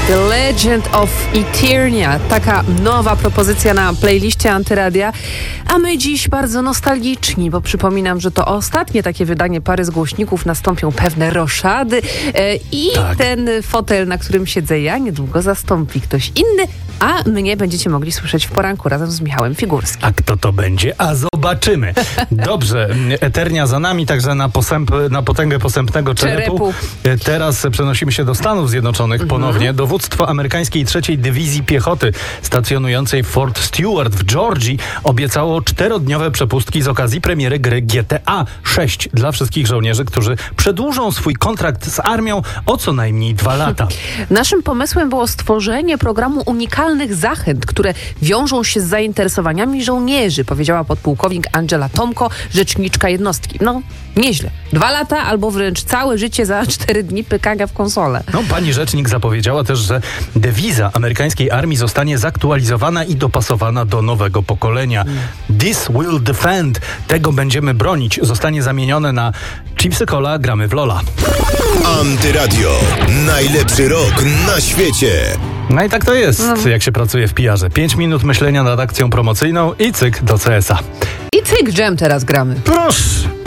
The Legend of Eternia. Taka nowa propozycja na playliście Antyradia. A my dziś bardzo nostalgiczni, bo przypominam, że to ostatnie takie wydanie Pary z głośników. Nastąpią pewne roszady i ten fotel, na którym siedzę ja, niedługo zastąpi ktoś inny, a mnie będziecie mogli słyszeć w poranku razem z Michałem Figurskim. A kto to będzie? A zobaczymy. Dobrze, Eternia za nami, także na potęgę posępnego czerepu. Teraz przenosimy się do Stanów Zjednoczonych ponownie. Dowództwo amerykańskiej 3. Dywizji Piechoty stacjonującej w Fort Stewart w Georgii obiecało 4-dniowe przepustki z okazji premiery gry GTA 6 dla wszystkich żołnierzy, którzy przedłużą swój kontrakt z armią o co najmniej 2 lata. Naszym pomysłem było stworzenie programu unikalnych zachęt, które wiążą się z zainteresowaniami żołnierzy, powiedziała podpułkownik Angela Tomko, rzeczniczka jednostki. No, nieźle. 2 lata albo wręcz całe życie za 4 dni pykania w konsolę. No, pani rzecznik zapowiedziała też, że dewiza amerykańskiej armii zostanie zaktualizowana i dopasowana do nowego pokolenia. This will defend. Tego będziemy bronić. Zostanie zamienione na chipsy cola, gramy w Lola. Antyradio. Najlepszy rok na świecie. No i tak to jest, jak się pracuje w PR-ze. 5 minut myślenia nad akcją promocyjną i cyk do CS-a. I cyk, dżem teraz gramy. Proszę!